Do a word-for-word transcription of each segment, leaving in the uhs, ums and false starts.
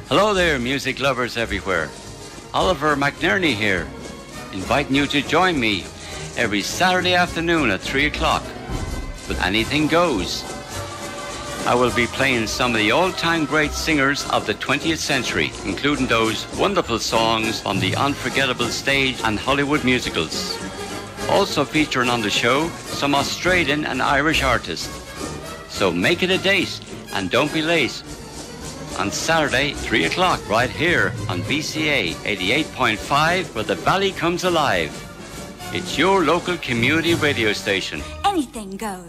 Hello there, music lovers everywhere. Oliver McNerney here, inviting you to join me every Saturday afternoon at three o'clock with Anything Goes. I will be playing some of the all-time great singers of the twentieth century, including those wonderful songs from the unforgettable stage and Hollywood musicals. Also featuring on the show, some Australian and Irish artists. So make it a date and don't be late. On Saturday, three o'clock, right here on V C A eighty-eight point five, where the valley comes alive. It's your local community radio station. Anything goes.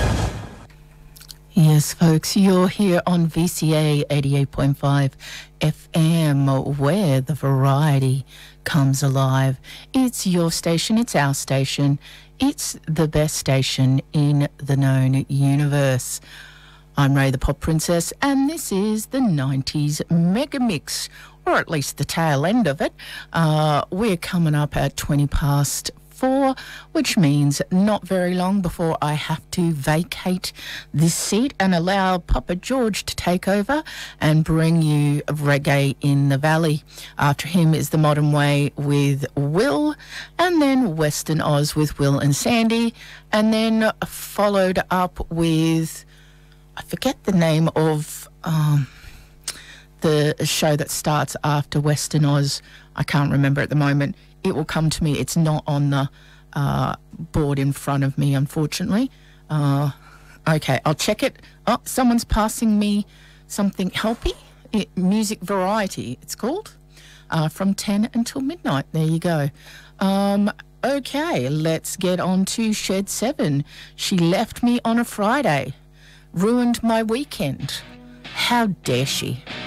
Yes, folks, you're here on V C A eighty-eight point five F M, where the variety comes alive. It's your station, it's our station, it's the best station in the known universe. I'm Ray the Pop Princess, and this is the nineties Mega Mix, or at least the tail end of it. Uh, we're coming up at twenty past four, which means not very long before I have to vacate this seat and allow Papa George to take over and bring you Reggae in the Valley. After him is The Modern Way with Will, and then Western Oz with Will and Sandy, and then followed up with, I forget the name of um, the show that starts after Western Oz. I can't remember at the moment. It will come to me. It's not on the uh, board in front of me, unfortunately. Uh, okay, I'll check it. Oh, someone's passing me something helpy. It, music Variety, it's called. Uh, from ten until midnight. There you go. Um, okay, let's get on to Shed seven. She left me on a Friday. Ruined my weekend. How dare she?